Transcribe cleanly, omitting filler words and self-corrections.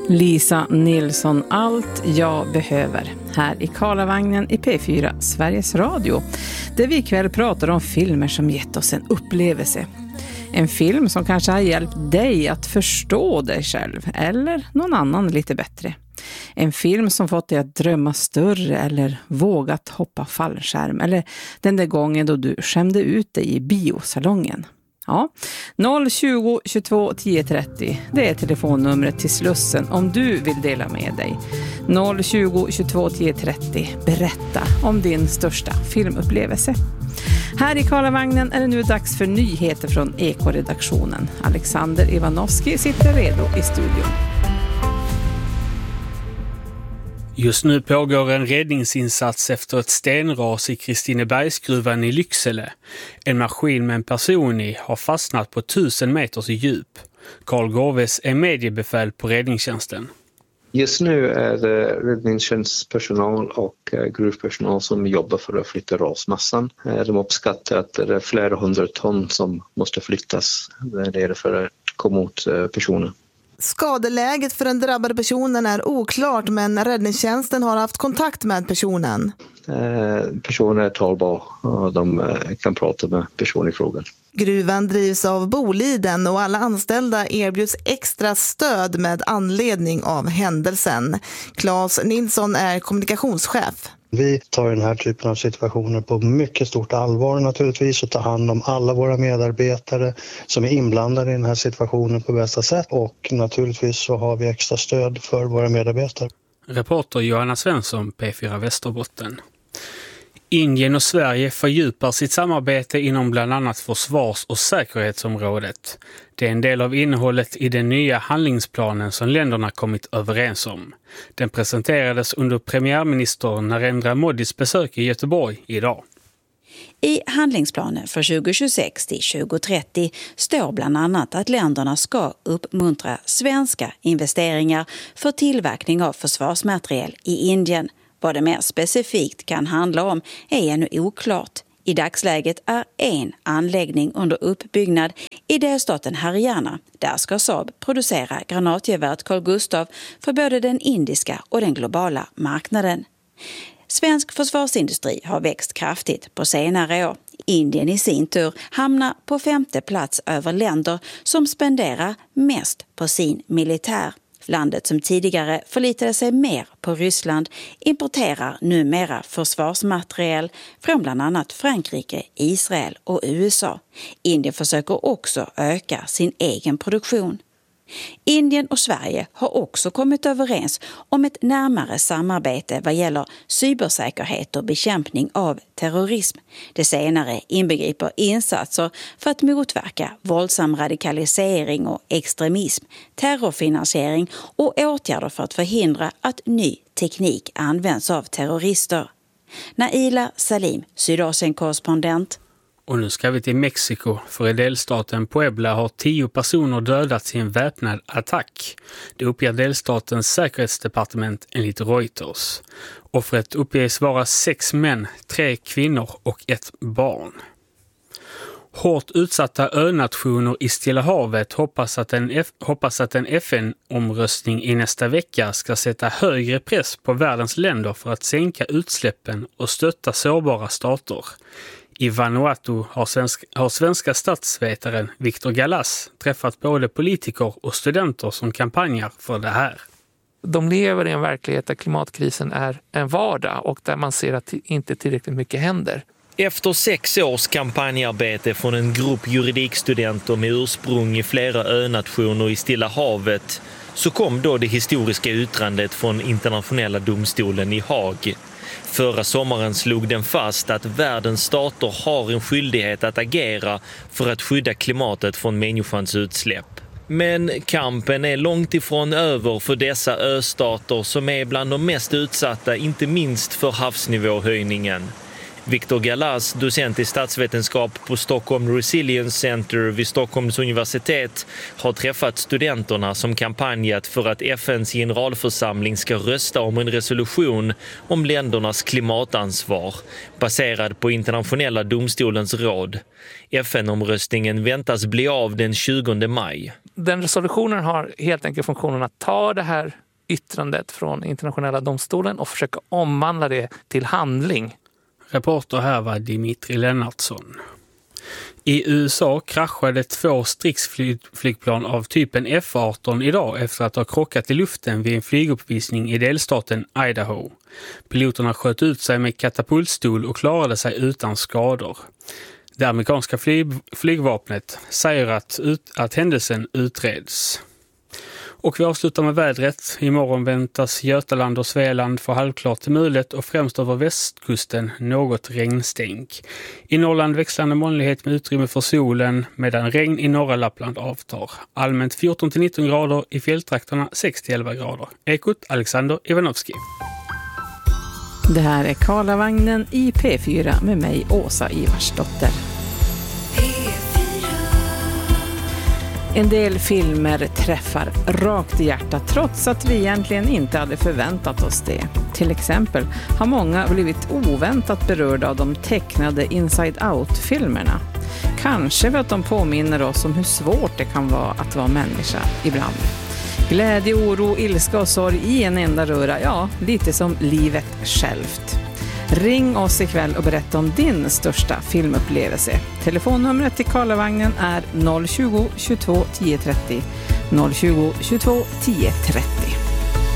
Lisa Nilsson, allt jag behöver. Här i Karlavagnen i P4 Sveriges Radio. Där vi ikväll pratar om filmer som gett oss en upplevelse. En film som kanske har hjälpt dig att förstå dig själv eller någon annan lite bättre. En film som fått dig att drömma större eller vågat hoppa fallskärm. Eller den där gången då du skämde ut dig i biosalongen. Ja, 020 22 10 30, det är telefonnumret till Slussen om du vill dela med dig. 020 22 10 30, berätta om din största filmupplevelse. Här i Karlavagnen är det nu dags för nyheter från Eko-redaktionen. Alexander Ivanovski sitter redo i studion. Just nu pågår en räddningsinsats efter ett stenras i Kristinebergsgruvan i Lycksele. En maskin med en person i har fastnat på 1000 meters djup. Carl Gåves är mediebefäl på räddningstjänsten. Just nu är det räddningstjänstpersonal och gruvpersonal som jobbar för att flytta rasmassan. De uppskattar att det är flera 100 ton som måste flyttas där för att komma åt personen. Skadeläget för den drabbade personen är oklart, men räddningstjänsten har haft kontakt med personen. Personen är talbar och de kan prata med personen i frågan. Gruvan drivs av Boliden och alla anställda erbjuds extra stöd med anledning av händelsen. Claes Nilsson är kommunikationschef. Vi tar den här typen av situationer på mycket stort allvar naturligtvis och tar hand om alla våra medarbetare som är inblandade i den här situationen på bästa sätt. Och naturligtvis så har vi extra stöd för våra medarbetare. Reporter Johanna Svensson, P4 Västerbotten. Indien och Sverige fördjupar sitt samarbete inom bland annat försvars- och säkerhetsområdet. Det är en del av innehållet i den nya handlingsplanen som länderna kommit överens om. Den presenterades under premiärminister Narendra Modis besök i Göteborg idag. I handlingsplanen för 2026 till 2030 står bland annat att länderna ska uppmuntra svenska investeringar för tillverkning av försvarsmateriel i Indien. Vad det mer specifikt kan handla om är ännu oklart. I dagsläget är en anläggning under uppbyggnad i delstaten Haryana. Där ska Saab producera granatgeväret Carl Gustaf för både den indiska och den globala marknaden. Svensk försvarsindustri har växt kraftigt på senare år. Indien i sin tur hamnar på 5:e plats över länder som spenderar mest på sin militär. Landet som tidigare förlitade sig mer på Ryssland importerar numera försvarsmateriel från bland annat Frankrike, Israel och USA. Indien försöker också öka sin egen produktion. Indien och Sverige har också kommit överens om ett närmare samarbete vad gäller cybersäkerhet och bekämpning av terrorism. Det senare inbegriper insatser för att motverka våldsam radikalisering och extremism, terrorfinansiering och åtgärder för att förhindra att ny teknik används av terrorister. Naila Salim, Sydasien-korrespondent. Och nu ska vi till Mexiko, för i delstaten Puebla har 10 personer dödats i en väpnad attack. Det uppger delstatens säkerhetsdepartement enligt Reuters. Offret uppges vara 6 män, 3 kvinnor och 1 barn. Hårt utsatta önationer i Stilla havet hoppas att en FN-omröstning i nästa vecka ska sätta högre press på världens länder för att sänka utsläppen och stötta sårbara stater. I Vanuatu har svenska statsvetaren Victor Galas träffat både politiker och studenter som kampanjar för det här. De lever i en verklighet där klimatkrisen är en vardag och där man ser att inte tillräckligt mycket händer. Efter 6 års kampanjarbete från en grupp juridikstudenter med ursprung i flera önationer i Stilla havet så kom då det historiska yttrandet från internationella domstolen i Haag. Förra sommaren slog den fast att världens stater har en skyldighet att agera för att skydda klimatet från människans utsläpp. Men kampen är långt ifrån över för dessa östater som är bland de mest utsatta, inte minst för havsnivåhöjningen. Victor Galas, docent i statsvetenskap på Stockholm Resilience Center vid Stockholms universitet, har träffat studenterna som kampanjat för att FNs generalförsamling ska rösta om en resolution om ländernas klimatansvar baserad på internationella domstolens råd. FN-omröstningen väntas bli av den 20 maj. Den resolutionen har helt enkelt funktionen att ta det här yttrandet från internationella domstolen och försöka omvandla det till handling. Reporter här var Dimitri Lennartsson. I USA kraschade 2 stridsflygplan av typen F-18 idag efter att ha krockat i luften vid en flyguppvisning i delstaten Idaho. Piloterna sköt ut sig med katapultstol och klarade sig utan skador. Det amerikanska flygvapnet säger att händelsen utreds. Och vi avslutar med vädret. Imorgon väntas Götaland och Svealand få halvklart till mulet och främst över västkusten något regnstänk. I Norrland växlande molnighet med utrymme för solen medan regn i norra Lappland avtar. Allmänt 14-19 grader, i fjälltrakterna 6-11 grader. Ekot Alexander Ivanovski. Det här är Karlavagnen i P4 med mig Åsa Ivarsdotter. En del filmer träffar rakt i hjärtat trots att vi egentligen inte hade förväntat oss det. Till exempel har många blivit oväntat berörda av de tecknade Inside Out-filmerna. Kanske för att de påminner oss om hur svårt det kan vara att vara människa ibland. Glädje, oro, ilska och sorg i en enda röra, ja, lite som livet självt. Ring oss ikväll och berätta om din största filmupplevelse. Telefonnumret till Karlavagnen är 020 22 10 30. 020 22 10 30.